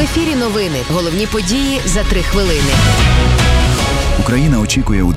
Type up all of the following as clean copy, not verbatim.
ефірі новини. Головні події за 3 хвилини. Україна очікує у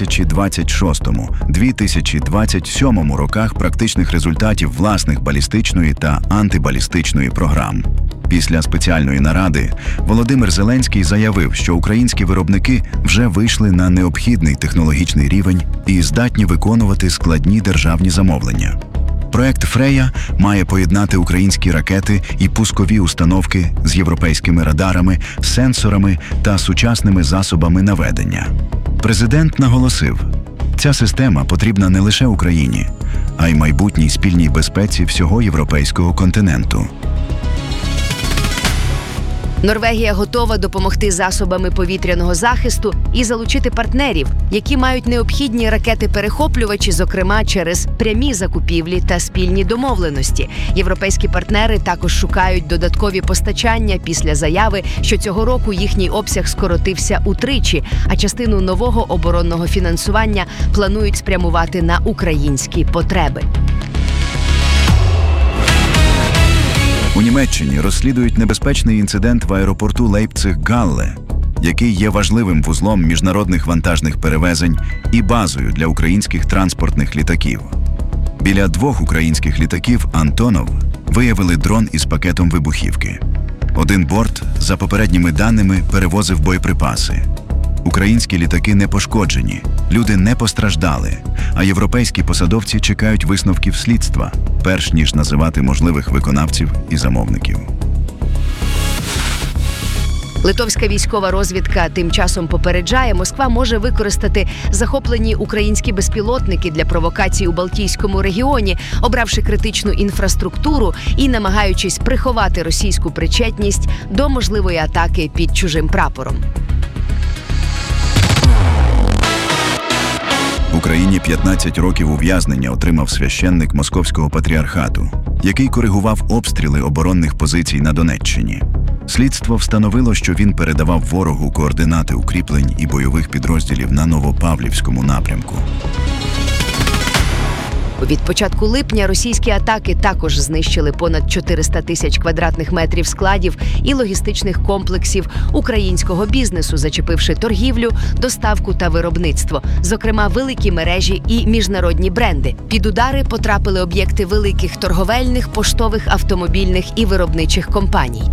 2026-2027 роках практичних результатів власних балістичної та антибалістичної програм. Після спеціальної наради Володимир Зеленський заявив, що українські виробники вже вийшли на необхідний технологічний рівень і здатні виконувати складні державні замовлення. Проект «Фрея» має поєднати українські ракети і пускові установки з європейськими радарами, сенсорами та сучасними засобами наведення. Президент наголосив, ця система потрібна не лише Україні, а й майбутній спільній безпеці всього європейського континенту. Норвегія готова допомогти засобами повітряного захисту і залучити партнерів, які мають необхідні ракети-перехоплювачі, зокрема через прямі закупівлі та спільні домовленості. Європейські партнери також шукають додаткові постачання після заяви, що цього року їхній обсяг скоротився утричі, а частину нового оборонного фінансування планують спрямувати на українські потреби. У Німеччині розслідують небезпечний інцидент в аеропорту Лейпциг-Галле, який є важливим вузлом міжнародних вантажних перевезень і базою для українських транспортних літаків. Біля 2 українських літаків «Антонов» виявили дрон із пакетом вибухівки. Один борт, за попередніми даними, перевозив боєприпаси. Українські літаки не пошкоджені, люди не постраждали, а європейські посадовці чекають висновків слідства, перш ніж називати можливих виконавців і замовників. Литовська військова розвідка тим часом попереджає, Москва може використати захоплені українські безпілотники для провокацій у Балтійському регіоні, обравши критичну інфраструктуру і намагаючись приховати російську причетність до можливої атаки під чужим прапором. В Україні 15 років ув'язнення отримав священник Московського патріархату, який коригував обстріли оборонних позицій на Донеччині. Слідство встановило, що він передавав ворогу координати укріплень і бойових підрозділів на Новопавлівському напрямку. Від початку липня російські атаки також знищили понад 400 тисяч квадратних метрів складів і логістичних комплексів українського бізнесу, зачепивши торгівлю, доставку та виробництво, зокрема великі мережі і міжнародні бренди. Під удари потрапили об'єкти великих торговельних, поштових, автомобільних і виробничих компаній.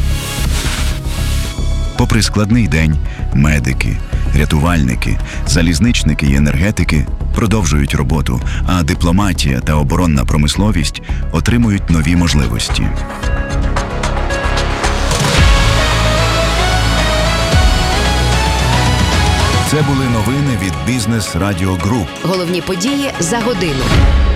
Попри складний день, медики, рятувальники, залізничники і енергетики продовжують роботу, а дипломатія та оборонна промисловість отримують нові можливості. Це були новини від Бізнес Радіо Груп. Головні події за годину.